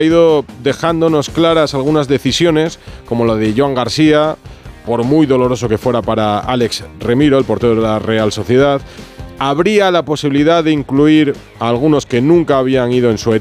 Ha ido dejándonos claras algunas decisiones, como la de Joan García, por muy doloroso que fuera para Alex Remiro, el portero de la Real Sociedad. Habría la posibilidad de incluir a algunos que nunca habían ido en su